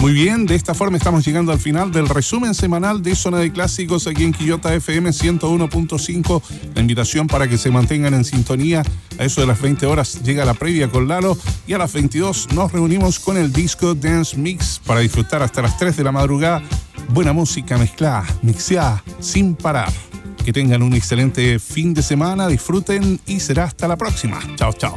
Muy bien, de esta forma estamos llegando al final del resumen semanal de Zona de Clásicos aquí en Quillota FM 101.5. La invitación para que se mantengan en sintonía. A eso de las 20 horas llega la previa con Lalo y a las 22 nos reunimos con el Disco Dance Mix para disfrutar hasta las 3 de la madrugada. Buena música mezclada, mixeada, sin parar. Que tengan un excelente fin de semana, disfruten y será hasta la próxima. Chao, chao.